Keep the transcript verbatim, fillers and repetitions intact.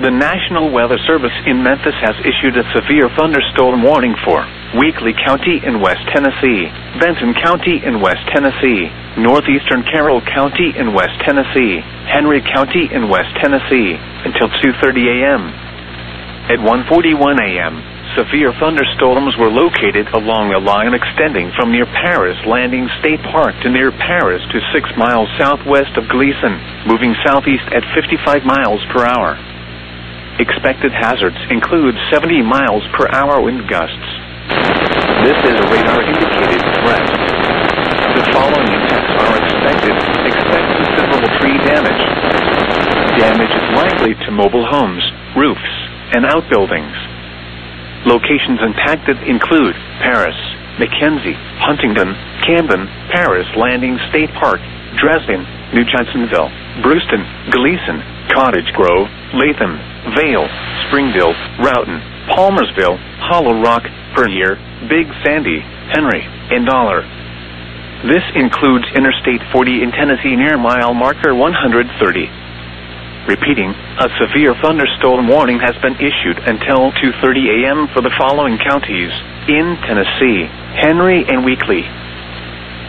The National Weather Service in Memphis has issued a severe thunderstorm warning for Weakley County in West Tennessee, Benton County in West Tennessee, northeastern Carroll County in West Tennessee, Henry County in West Tennessee, until two thirty a m At one forty-one a m, severe thunderstorms were located along a line extending from near Paris Landing State Park to near Paris to six miles southwest of Gleason, moving southeast at fifty-five miles per hour. Expected hazards include seventy miles per hour wind gusts. This is a radar-indicated threat. The following impacts are expected. Expect considerable tree damage. Damage is likely to mobile homes, roofs, and outbuildings. Locations impacted include Paris, McKenzie, Huntington, Camden, Paris Landing State Park, Dresden, New Johnsonville, Brewston, Gleason, Cottage Grove, Latham, Vale, Springville, Roughton, Palmersville, Hollow Rock, Pernier, Big Sandy, Henry, and Dollar. This includes Interstate forty in Tennessee near mile marker one hundred thirty. Repeating, a severe thunderstorm warning has been issued until two thirty a m for the following counties in Tennessee: Henry and Weakley,